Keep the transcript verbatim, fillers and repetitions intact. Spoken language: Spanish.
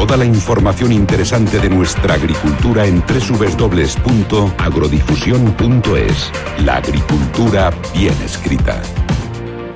Toda la información interesante de nuestra agricultura en doble u doble u doble u punto agrodifusión punto es. La agricultura bien escrita.